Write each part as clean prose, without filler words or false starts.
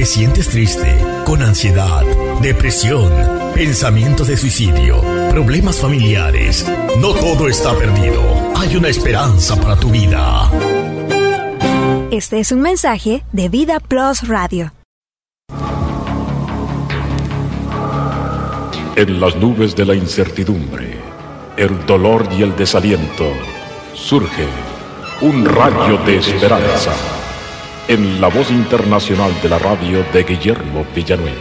sientes triste, con ansiedad, depresión, pensamientos de suicidio, problemas familiares, no todo está perdido. Hay una esperanza para tu vida. Este es un mensaje de Vida Plus Radio. En las nubes de la incertidumbre, el dolor y el desaliento, surge un rayo de esperanza. En la voz internacional de la radio de Guillermo Villanueva.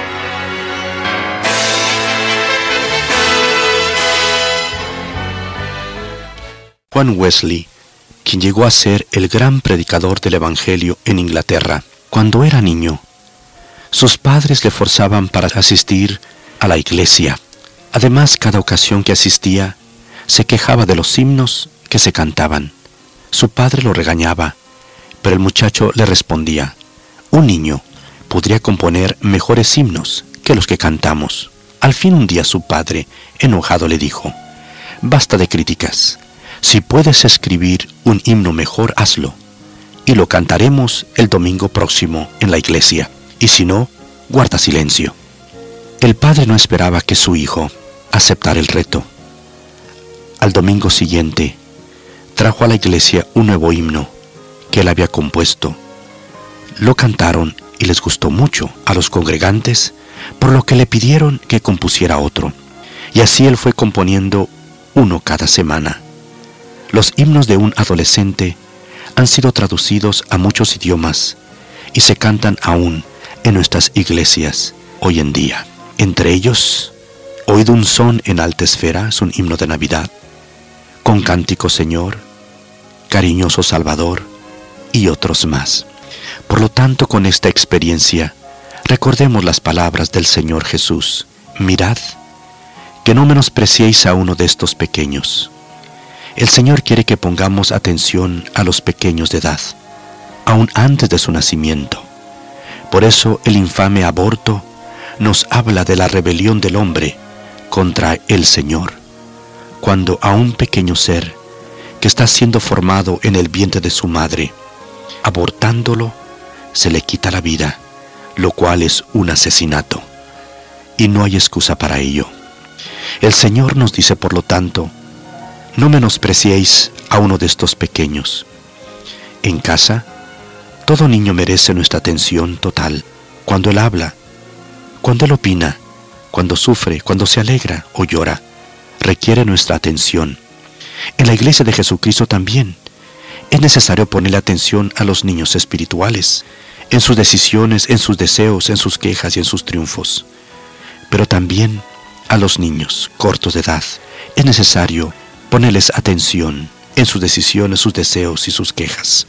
Juan Wesley, quien llegó a ser el gran predicador del Evangelio en Inglaterra, cuando era niño, sus padres le forzaban para asistir a la iglesia. Además, cada ocasión que asistía, se quejaba de los himnos que se cantaban. Su padre lo regañaba, pero el muchacho le respondía: un niño podría componer mejores himnos que los que cantamos. Al fin un día su padre, enojado, le dijo: basta de críticas. Si puedes escribir un himno mejor, hazlo, y lo cantaremos el domingo próximo en la iglesia. Y si no, guarda silencio. El padre no esperaba que su hijo aceptara el reto. Al domingo siguiente, trajo a la iglesia un nuevo himno que él había compuesto. Lo cantaron y les gustó mucho a los congregantes, por lo que le pidieron que compusiera otro. Y así él fue componiendo uno cada semana. Los himnos de un adolescente han sido traducidos a muchos idiomas y se cantan aún en nuestras iglesias hoy en día. Entre ellos, Oíd un son en alta esfera, es un himno de Navidad, Con cántico Señor, Cariñoso Salvador, y otros más. Por lo tanto, con esta experiencia, recordemos las palabras del Señor Jesús: mirad, que no menospreciéis a uno de estos pequeños. El Señor quiere que pongamos atención a los pequeños de edad, aún antes de su nacimiento. Por eso el infame aborto nos habla de la rebelión del hombre contra el Señor, cuando a un pequeño ser que está siendo formado en el vientre de su madre, abortándolo, se le quita la vida, lo cual es un asesinato, y no hay excusa para ello. El Señor nos dice, por lo tanto, no menospreciéis a uno de estos pequeños. En casa, todo niño merece nuestra atención total, cuando él habla, cuando él opina, cuando sufre, cuando se alegra o llora, requiere nuestra atención. En la iglesia de Jesucristo también es necesario ponerle atención a los niños espirituales, en sus decisiones, en sus deseos, en sus quejas y en sus triunfos. Pero también a los niños cortos de edad es necesario ponerles atención en sus decisiones, sus deseos y sus quejas.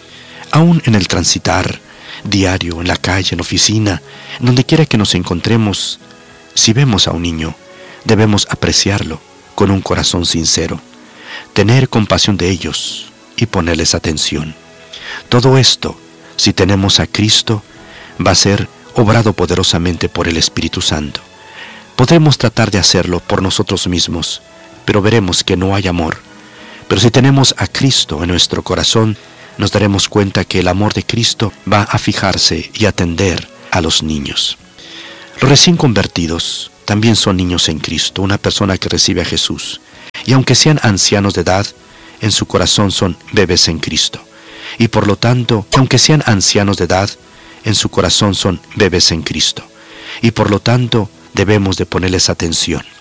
Aún en el transitar diario, en la calle, en la oficina, donde quiera que nos encontremos, si vemos a un niño, debemos apreciarlo con un corazón sincero, tener compasión de ellos y ponerles atención. Todo esto, si tenemos a Cristo, va a ser obrado poderosamente por el Espíritu Santo. Podremos tratar de hacerlo por nosotros mismos, pero veremos que no hay amor. Pero si tenemos a Cristo en nuestro corazón, nos daremos cuenta que el amor de Cristo va a fijarse y atender a los niños. Los recién convertidos también son niños en Cristo, una persona que recibe a Jesús. Y aunque sean ancianos de edad, en su corazón son bebés en Cristo. Y por lo tanto, aunque sean ancianos de edad, en su corazón son bebés en Cristo. Y por lo tanto, debemos de ponerles atención.